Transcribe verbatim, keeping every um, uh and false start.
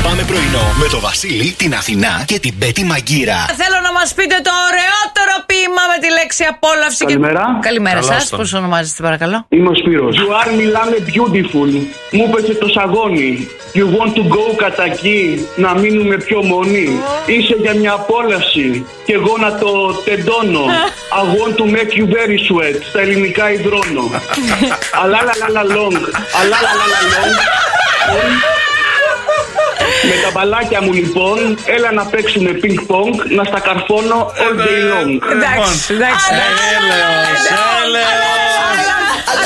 Πάμε πρωινό με το Βασίλη, την Αθηνά και την Πέτη Μαγκύρα. Θέλω να μας πείτε το ωραιότερο ποίημα με τη λέξη απόλαυση. Καλημέρα. Και... Καλημέρα σας. τον. Πώς ονομάζεστε, παρακαλώ? Είμαι ο Σπύρος. You are μιλάμε beautiful. Μου πέσε το σαγόνι. You want to go κατά εκεί. Να μείνουμε πιο μόνοι. Είσαι για μια απόλαυση. Και εγώ να το τεντώνω. I want to make you very sweat. Στα ελληνικά υδρώνω. Αλάλαλαλα long. Αλάλαλαλα long. Με τα μπαλάκια μου λοιπόν, έλα να παίξουμε ping pong, να στα καρφώνω all day long. Εντάξει, εντάξει. Έλεος, έλεος.